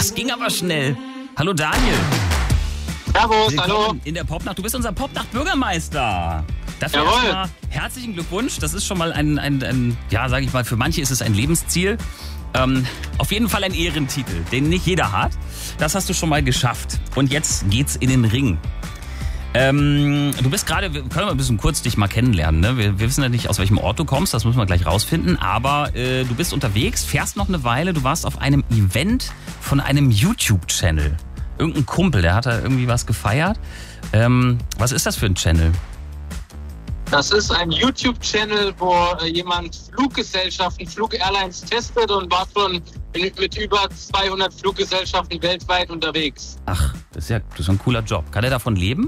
Das ging aber schnell. Hallo Daniel. Servus, Willkommen hallo. in der Popnacht. Du bist unser Popnacht-Bürgermeister. Dafür Jawohl. erstmal herzlichen Glückwunsch. Das ist schon mal ein ja, sage ich mal, für manche ist es ein Lebensziel. Auf jeden Fall ein Ehrentitel, den nicht jeder hat. Das hast du schon mal geschafft. Und jetzt geht's in den Ring. Du bist gerade, wir können mal ein bisschen kurz dich mal kennenlernen. Ne? Wir wissen ja nicht, aus welchem Ort du kommst, das müssen wir gleich rausfinden. Aber du bist unterwegs, fährst noch eine Weile. Du warst auf einem Event von einem YouTube-Channel. Irgendein Kumpel, der hat da irgendwie was gefeiert. Was ist das für ein Channel? Das ist ein YouTube-Channel, wo jemand Fluggesellschaften, Flugairlines testet und war schon mit über 200 Fluggesellschaften weltweit unterwegs. Ach, das ist ein cooler Job. Kann er davon leben?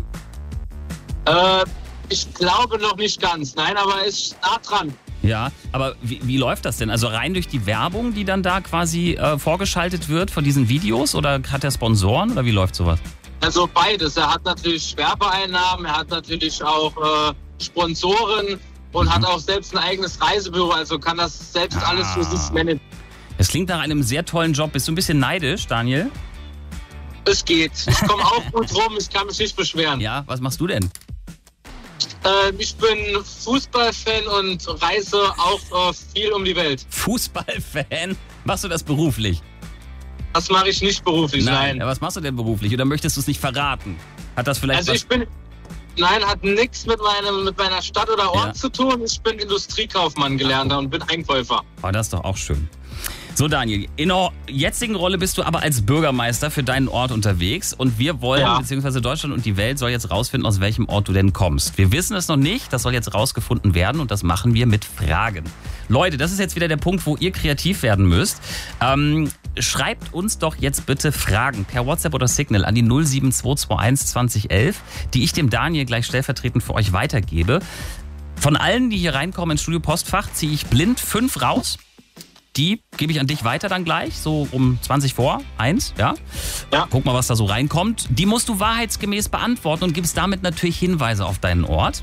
Ich glaube noch nicht ganz, nein, aber er ist nah dran. Ja, aber wie läuft das denn? Also rein durch die Werbung, die dann da quasi vorgeschaltet wird von diesen Videos, oder hat er Sponsoren oder wie läuft sowas? Also beides. Er hat natürlich Werbeeinnahmen, er hat natürlich auch Sponsoren und hat auch selbst ein eigenes Reisebüro, also kann das selbst alles für sich managen. Es klingt nach einem sehr tollen Job. Bist du ein bisschen neidisch, Daniel? Es geht. Ich komme auch gut rum, ich kann mich nicht beschweren. Ja, was machst du denn? Ich bin Fußballfan und reise auch viel um die Welt. Fußballfan? Machst du das beruflich? Das mache ich nicht beruflich, nein. Ja, was machst du denn beruflich? Oder möchtest du es nicht verraten? Hat das vielleicht Also hat nichts mit meiner Stadt oder Ort zu tun. Ich bin Industriekaufmann gelernter und bin Einkäufer. Oh, das ist doch auch schön. So Daniel, in der jetzigen Rolle bist du aber als Bürgermeister für deinen Ort unterwegs und wir wollen, beziehungsweise Deutschland und die Welt soll jetzt rausfinden, aus welchem Ort du denn kommst. Wir wissen es noch nicht, das soll jetzt rausgefunden werden und das machen wir mit Fragen. Leute, das ist jetzt wieder der Punkt, wo ihr kreativ werden müsst. Schreibt uns doch jetzt bitte Fragen per WhatsApp oder Signal an die 07221 2011, die ich dem Daniel gleich stellvertretend für euch weitergebe. Von allen, die hier reinkommen ins Studio Postfach, ziehe ich blind 5 raus. Die gebe ich an dich weiter dann gleich, so um 20 vor 1, ja? Guck mal, was da so reinkommt. Die musst du wahrheitsgemäß beantworten und gibst damit natürlich Hinweise auf deinen Ort.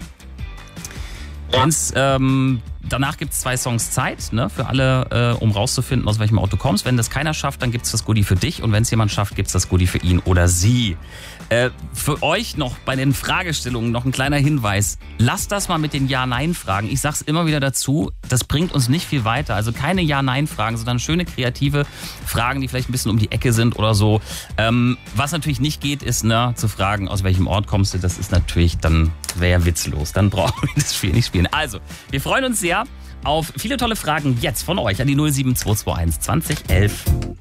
Ja. Danach gibt es 2 Songs Zeit, ne, für alle, um rauszufinden, aus welchem Ort du kommst. Wenn das keiner schafft, dann gibt es das Goodie für dich. Und wenn es jemand schafft, gibt es das Goodie für ihn oder sie. Für euch noch bei den Fragestellungen noch ein kleiner Hinweis. Lasst das mal mit den Ja-Nein-Fragen. Ich sag's immer wieder dazu, das bringt uns nicht viel weiter. Also keine Ja-Nein-Fragen, sondern schöne kreative Fragen, die vielleicht ein bisschen um die Ecke sind oder so. Was natürlich nicht geht, ist zu fragen, aus welchem Ort kommst du. Das ist natürlich, dann wäre ja witzlos. Dann brauchen wir das Spiel nicht spielen. Also, wir freuen uns sehr auf viele tolle Fragen jetzt von euch an die 07221 2011.